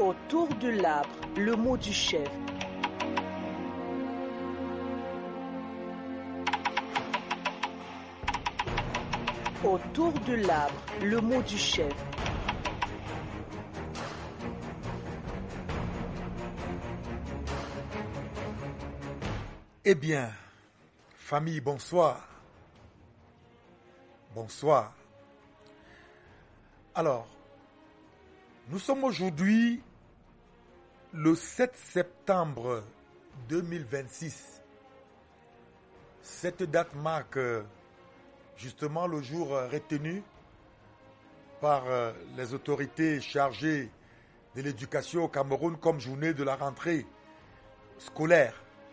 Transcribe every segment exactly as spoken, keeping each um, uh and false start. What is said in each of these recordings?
Autour de l'arbre, le mot du chef. Autour de l'arbre, le mot du chef. Eh bien, famille, bonsoir. Bonsoir. Alors, nous sommes aujourd'hui le sept septembre deux mille vingt-six. Cette date marque justement le jour retenu par les autorités chargées de l'éducation au Cameroun comme journée de la rentrée scolaire.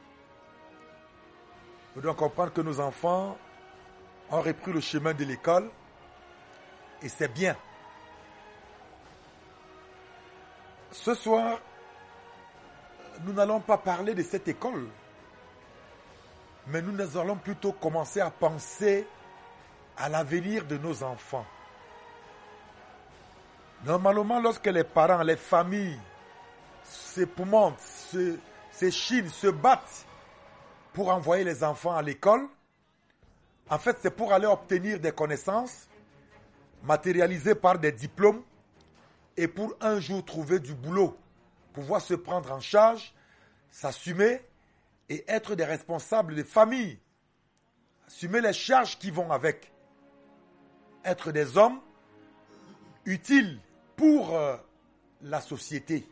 Nous devons comprendre que nos enfants ont repris le chemin de l'école et c'est bien. Ce soir, nous n'allons pas parler de cette école, mais nous allons plutôt commencer à penser à l'avenir de nos enfants. Normalement, lorsque les parents, les familles s'époumontent, se, s'échinent, se battent pour envoyer les enfants à l'école, en fait, c'est pour aller obtenir des connaissances matérialisées par des diplômes et pour un jour trouver du boulot, pouvoir se prendre en charge, s'assumer et être des responsables de famille, assumer les charges qui vont avec, être des hommes utiles pour euh, la société.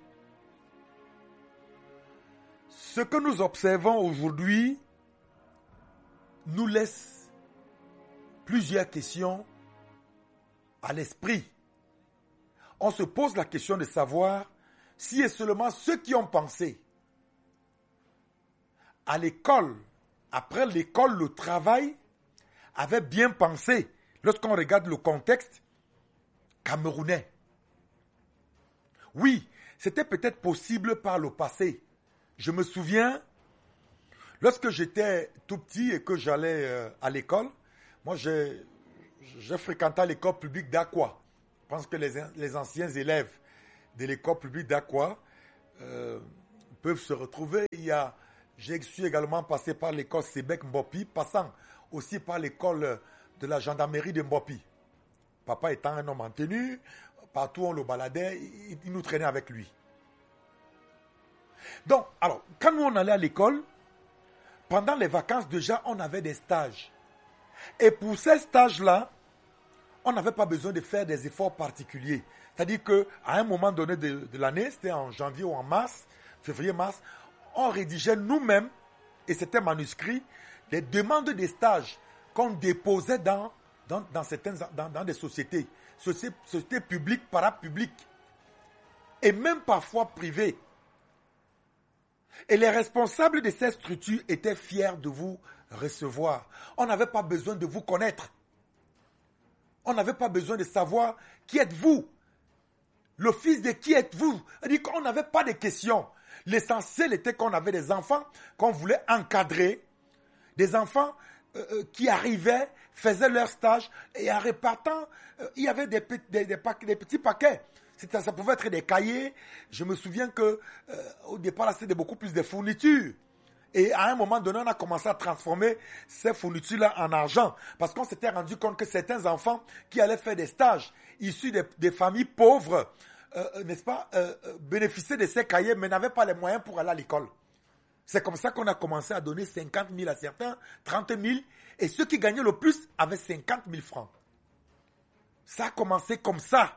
Ce que nous observons aujourd'hui nous laisse plusieurs questions à l'esprit. On se pose la question de savoir si et seulement ceux qui ont pensé à l'école, après l'école, le travail, avaient bien pensé lorsqu'on regarde le contexte camerounais. Oui, c'était peut-être possible par le passé. Je me souviens, lorsque j'étais tout petit et que j'allais euh, à l'école, moi j'ai, j'ai fréquenté l'école publique d'Aqua. Je pense que les, les anciens élèves de l'école publique d'Aqua euh, peuvent se retrouver. Il y a, je suis également passé par l'école Sébec Mbopi, passant aussi par l'école de la gendarmerie de Mbopi. Papa étant un homme en tenue, partout on le baladait, il, il nous traînait avec lui. Donc, alors, quand nous on allait à l'école, pendant les vacances déjà, on avait des stages. Et pour ces stages-là, on n'avait pas besoin de faire des efforts particuliers. C'est-à-dire qu'à un moment donné de, de l'année, c'était en janvier ou en mars, février-mars, on rédigeait nous-mêmes, et c'était manuscrit, des demandes de stages qu'on déposait dans, dans, dans, certaines, dans, dans des sociétés, sociétés, sociétés publiques, parapubliques, et même parfois privées. Et les responsables de ces structures étaient fiers de vous recevoir. On n'avait pas besoin de vous connaître. On n'avait pas besoin de savoir qui êtes-vous. Le fils de qui êtes-vous? C'est-à-dire qu'on n'avait pas de questions. L'essentiel était qu'on avait des enfants qu'on voulait encadrer. Des enfants euh, qui arrivaient, faisaient leur stage et en repartant, euh, il y avait des, des, des, pa- des petits paquets. C'était, ça pouvait être des cahiers. Je me souviens que euh, au départ, là, c'était beaucoup plus de fournitures. Et à un moment donné, on a commencé à transformer ces fournitures-là en argent. Parce qu'on s'était rendu compte que certains enfants qui allaient faire des stages issus des, des familles pauvres, euh, n'est-ce pas, euh, bénéficiaient de ces cahiers, mais n'avaient pas les moyens pour aller à l'école. C'est comme ça qu'on a commencé à donner cinquante mille à certains, trente mille. Et ceux qui gagnaient le plus avaient cinquante mille francs. Ça a commencé comme ça.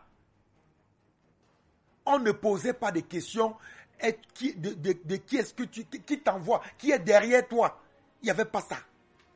On ne posait pas de questions de, de, de, de qui est-ce que tu, qui t'envoie, qui est derrière toi. Il n'y avait pas ça.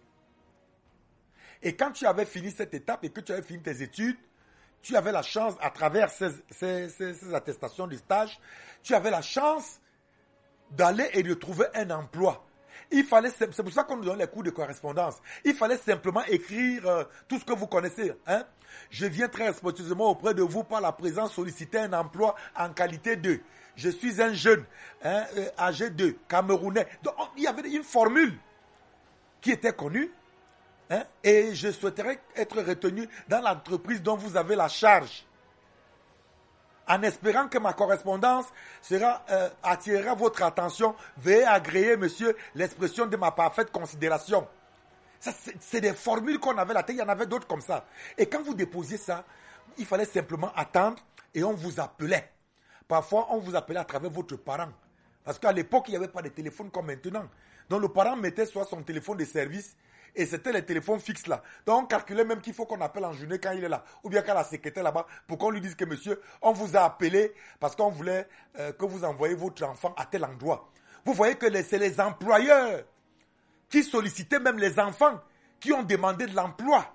Et quand tu avais fini cette étape et que tu avais fini tes études, tu avais la chance, à travers ces, ces, ces, ces attestations de stage, tu avais la chance d'aller et de trouver un emploi. Il fallait, c'est pour ça qu'on nous donne les cours de correspondance. Il fallait simplement écrire euh, tout ce que vous connaissez. Hein? Je viens très respectueusement auprès de vous par la présence solliciter un emploi en qualité de. Je suis un jeune, hein, euh, âgé de, Camerounais. Donc, on, il y avait une formule qui était connue. Hein, et je souhaiterais être retenu dans l'entreprise dont vous avez la charge. en espérant que ma correspondance sera, euh, attirera votre attention. Veuillez agréer, monsieur, l'expression de ma parfaite considération. Ça, c'est, c'est des formules qu'on avait là. Il y en avait d'autres comme ça. Et quand vous déposiez ça, il fallait simplement attendre et on vous appelait. Parfois, on vous appelait à travers votre parent. Parce qu'à l'époque, il n'y avait pas de téléphone comme maintenant. Donc, le parent mettait soit son téléphone de service et c'était les téléphones fixes là. Donc, on calculait même qu'il faut qu'on appelle en journée quand il est là. Ou bien quand la secrétaire là-bas pour qu'on lui dise que monsieur, on vous a appelé parce qu'on voulait euh, que vous envoyiez votre enfant à tel endroit. Vous voyez que les, c'est les employeurs qui sollicitaient même les enfants qui ont demandé de l'emploi.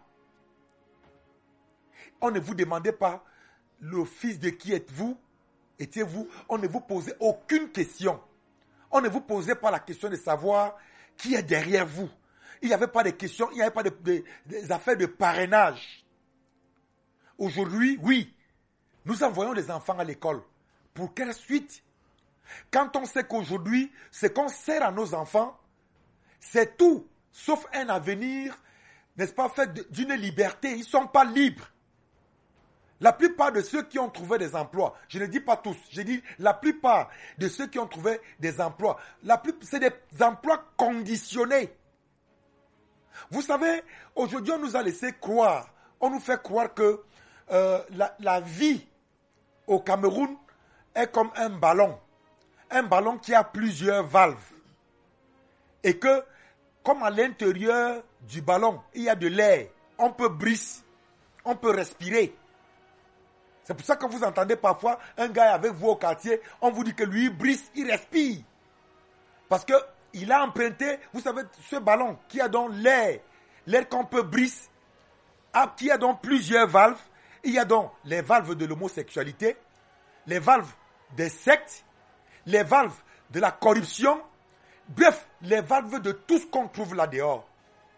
On ne vous demandait pas le fils de qui êtes-vous, étiez-vous. On ne vous posait aucune question. On ne vous posait pas la question de savoir qui est derrière vous. Il n'y avait pas de questions, il n'y avait pas de, de, des affaires de parrainage. Aujourd'hui, oui, nous envoyons les enfants à l'école. Pour quelle suite? Quand on sait qu'aujourd'hui, ce qu'on sert à nos enfants, c'est tout, sauf un avenir, n'est-ce pas, fait d'une liberté. Ils ne sont pas libres. La plupart de ceux qui ont trouvé des emplois, je ne dis pas tous, je dis la plupart de ceux qui ont trouvé des emplois, la plus, c'est des emplois conditionnés. Vous savez, aujourd'hui, on nous a laissé croire, on nous fait croire que euh, la, la vie au Cameroun est comme un ballon. Un ballon qui a plusieurs valves. Et que, comme à l'intérieur du ballon, il y a de l'air, on peut briser, on peut respirer. C'est pour ça que vous entendez parfois un gars avec vous au quartier, on vous dit que lui, il brise, il respire. Parce qu'il a emprunté, vous savez, ce ballon qui a donc l'air, l'air qu'on peut briser, qui a donc plusieurs valves. Il y a donc les valves de l'homosexualité, les valves des sectes, les valves de la corruption, bref, les valves de tout ce qu'on trouve là dehors.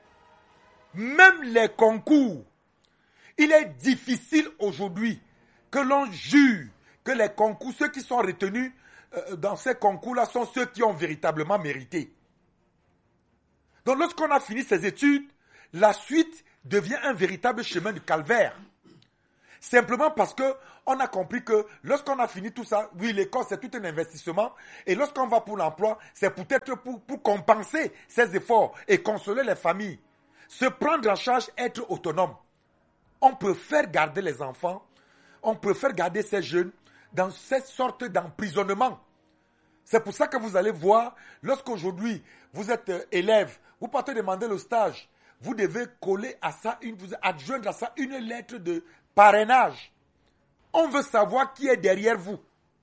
Même les concours, il est difficile aujourd'hui que l'on jure que les concours, ceux qui sont retenus euh, dans ces concours-là sont ceux qui ont véritablement mérité. Donc lorsqu'on a fini ses études, la suite devient un véritable chemin de calvaire. Simplement parce qu'on a compris que lorsqu'on a fini tout ça, oui, l'école c'est tout un investissement, et lorsqu'on va pour l'emploi, c'est peut-être pour, pour compenser ces efforts et consoler les familles. Se prendre en charge, être autonome. On préfère garder les enfants, on préfère garder ces jeunes dans cette sorte d'emprisonnement. C'est pour ça que vous allez voir, lorsqu'aujourd'hui vous êtes euh, élève, vous partez demander le stage, vous devez coller à ça, une, vous adjoindre à ça une lettre de parrainage. On veut savoir qui est derrière vous.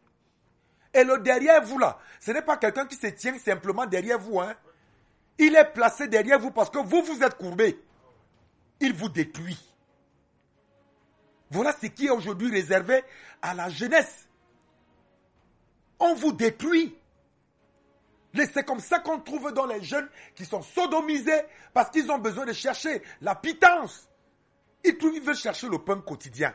Et le derrière vous là, ce n'est pas quelqu'un qui se tient simplement derrière vous. Hein. Il est placé derrière vous parce que vous vous êtes courbé. Il vous détruit. Voilà ce qui est aujourd'hui réservé à la jeunesse. On vous détruit. C'est comme ça qu'on trouve dans les jeunes qui sont sodomisés parce qu'ils ont besoin de chercher la pitance. Ils, trouvent, ils veulent chercher le pain quotidien.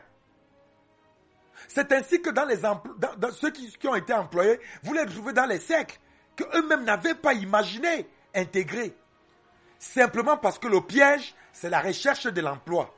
C'est ainsi que dans, les empl- dans, dans ceux qui, qui ont été employés, vous les trouvez dans les cercles qu'eux-mêmes n'avaient pas imaginé intégrer. Simplement parce que le piège, c'est la recherche de l'emploi.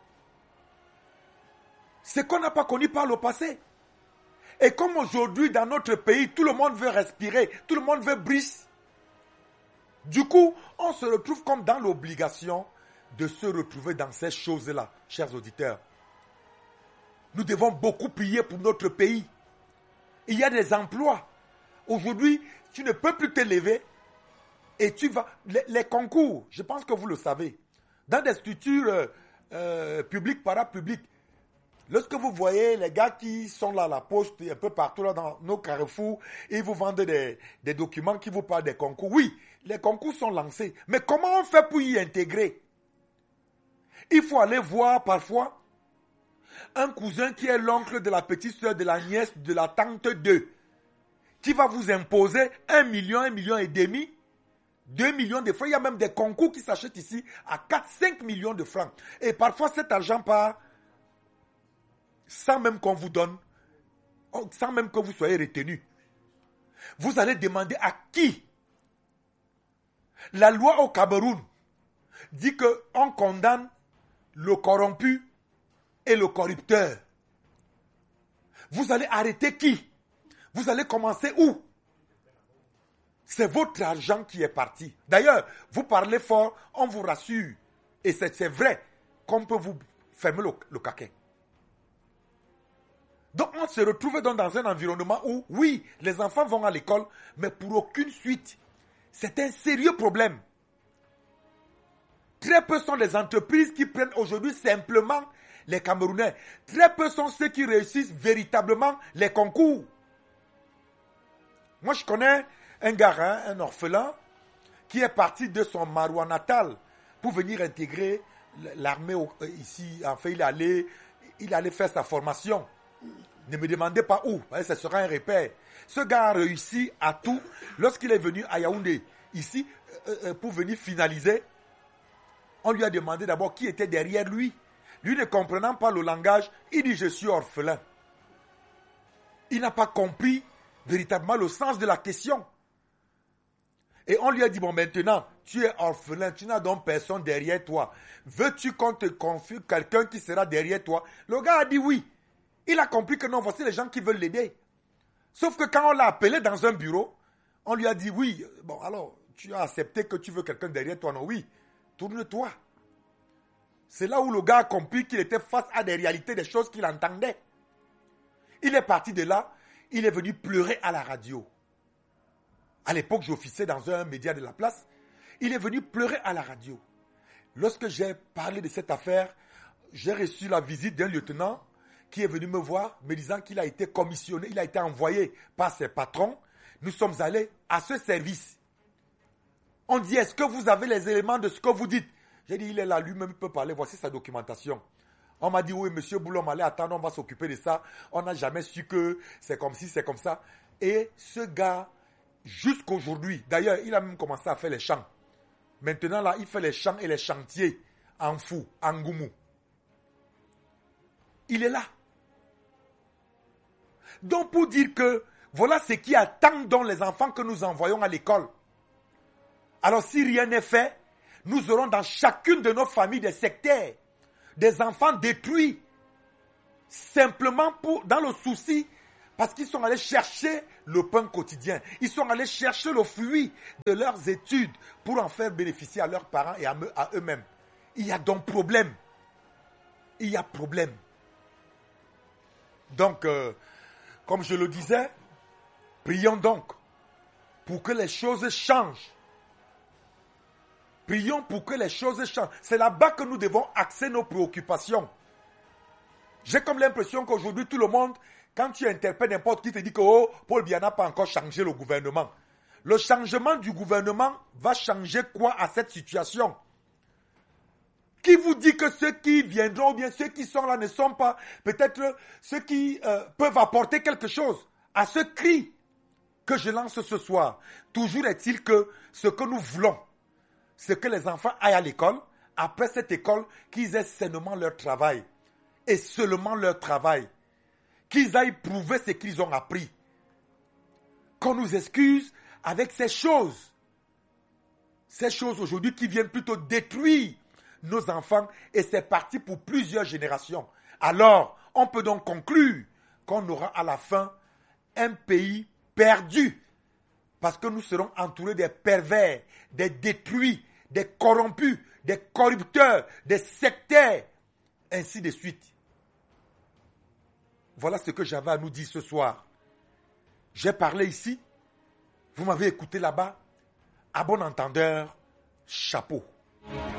Ce qu'on n'a pas connu par le passé. Et comme aujourd'hui, dans notre pays, tout le monde veut respirer, tout le monde veut briser. Du coup, on se retrouve comme dans l'obligation de se retrouver dans ces choses-là, chers auditeurs. Nous devons beaucoup prier pour notre pays. Il y a des emplois. Aujourd'hui, tu ne peux plus te lever et tu vas... Les, les concours, je pense que vous le savez, dans des structures euh, euh, publiques, parapubliques, lorsque vous voyez les gars qui sont là à la poste, un peu partout là dans nos carrefours, ils vous vendent des, des documents qui vous parlent des concours. Oui, les concours sont lancés. Mais comment on fait pour y intégrer? Il faut aller voir parfois un cousin qui est l'oncle de la petite soeur, de la nièce, de la tante d'eux, qui va vous imposer un million, un million et demi, deux millions de francs. Il y a même des concours qui s'achètent ici à quatre, cinq millions de francs. Et parfois cet argent part sans même qu'on vous donne, sans même que vous soyez retenu. Vous allez demander à qui? La loi au Cameroun dit qu'on condamne le corrompu et le corrupteur. Vous allez arrêter qui? Vous allez commencer où? C'est votre argent qui est parti. D'ailleurs, vous parlez fort, on vous rassure. Et c'est, c'est vrai qu'on peut vous fermer le, le caquet. Donc on se retrouve donc dans un environnement où, oui, les enfants vont à l'école, mais pour aucune suite. C'est un sérieux problème. Très peu sont les entreprises qui prennent aujourd'hui simplement les Camerounais. Très peu sont ceux qui réussissent véritablement les concours. Moi, je connais un gars, un orphelin, qui est parti de son Maroua natal pour venir intégrer l'armée ici. Enfin, il allait, il allait faire sa formation. Ne me demandez pas où, ce sera un repère. Ce gars a réussi à tout lorsqu'il est venu à Yaoundé, ici, pour venir finaliser. On lui a demandé d'abord qui était derrière lui. Lui ne comprenant pas le langage, il dit « je suis orphelin ». Il n'a pas compris véritablement le sens de la question. Et on lui a dit « bon maintenant, tu es orphelin, tu n'as donc personne derrière toi. Veux-tu qu'on te confie quelqu'un qui sera derrière toi ?» Le gars a dit oui. Il a compris que non, voici les gens qui veulent l'aider. Sauf que quand on l'a appelé dans un bureau, on lui a dit oui, bon alors, tu as accepté que tu veux quelqu'un derrière toi, non? Oui, tourne-toi. C'est là où le gars a compris qu'il était face à des réalités, des choses qu'il entendait. Il est parti de là, il est venu pleurer à la radio. À l'époque, j'officiais dans un média de la place. Il est venu pleurer à la radio. Lorsque j'ai parlé de cette affaire, j'ai reçu la visite d'un lieutenant qui est venu me voir, me disant qu'il a été commissionné, il a été envoyé par ses patrons. Nous sommes allés à ce service. On dit, est-ce que vous avez les éléments de ce que vous dites? J'ai dit, il est là, lui-même peut parler, voici sa documentation. On m'a dit, oui, monsieur Boulom, allez attendre, on va s'occuper de ça. On n'a jamais su que c'est comme ci, c'est comme ça. Et ce gars, jusqu'aujourd'hui, d'ailleurs, il a même commencé à faire les champs. Maintenant, là, il fait les champs et les chantiers en Fou, en Goumou. Il est là. Donc, pour dire que voilà ce qui attend dans les enfants que nous envoyons à l'école. Alors, si rien n'est fait, nous aurons dans chacune de nos familles des sectaires, des enfants détruits, simplement pour, dans le souci, parce qu'ils sont allés chercher le pain quotidien. Ils sont allés chercher le fruit de leurs études pour en faire bénéficier à leurs parents et à, me, à eux-mêmes. Il y a donc problème. Il y a problème. Donc, euh, comme je le disais, prions donc pour que les choses changent. Prions pour que les choses changent. C'est là-bas que nous devons axer nos préoccupations. J'ai comme l'impression qu'aujourd'hui, tout le monde, quand tu interpelles n'importe qui, te dit que oh, Paul Biya n'a pas encore changé le gouvernement. Le changement du gouvernement va changer quoi à cette situation? Qui vous dit que ceux qui viendront ou bien ceux qui sont là ne sont pas peut-être ceux qui euh, peuvent apporter quelque chose à ce cri que je lance ce soir? Toujours est-il que ce que nous voulons, c'est que les enfants aillent à l'école, après cette école, qu'ils aient sainement leur travail. Et seulement leur travail. Qu'ils aillent prouver ce qu'ils ont appris. Qu'on nous excuse avec ces choses. Ces choses aujourd'hui qui viennent plutôt détruire nos enfants. Et c'est parti pour plusieurs générations. Alors, on peut donc conclure qu'on aura à la fin un pays perdu. Parce que nous serons entourés des pervers, des détruits, des corrompus, des corrupteurs, des sectaires, ainsi de suite. Voilà ce que j'avais à nous dire ce soir. J'ai parlé ici, vous m'avez écouté là-bas. À bon entendeur, chapeau.